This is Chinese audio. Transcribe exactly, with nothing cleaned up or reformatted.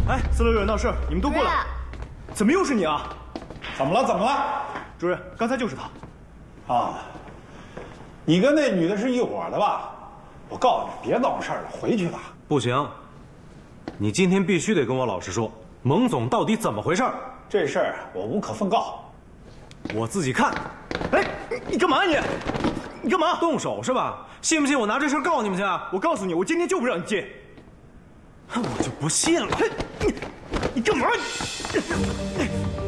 哎，四楼有人闹事，你们都过来。怎么又是你啊？ 怎么了？怎么了？ 主任，刚才就是他。 啊，你跟那女的是一伙的吧？我告诉你，别闹事了，回去吧。 不行，你今天必须得跟我老实说，蒙总到底怎么回事？ 这事儿我无可奉告， 我自己看。 哎，你干嘛你？你干嘛？ 动手是吧？信不信我拿这事告你们去啊？ 我告诉你，我今天就不让你进。 我就不信了。 你你干嘛？